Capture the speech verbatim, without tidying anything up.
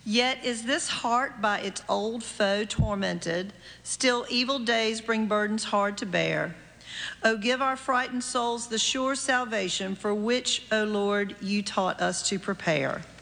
Yet is this heart by its old foe tormented, still evil days bring burdens hard to bear. O give our frightened souls the sure salvation for which, O Lord, you taught us to prepare.